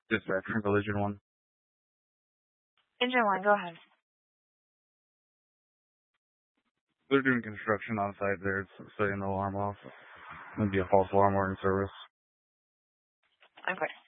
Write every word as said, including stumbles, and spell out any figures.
Dispatch from Collision one. Engine one, go ahead. They're doing construction on site there. It's setting the alarm off. Maybe a false alarm warning service. Okay.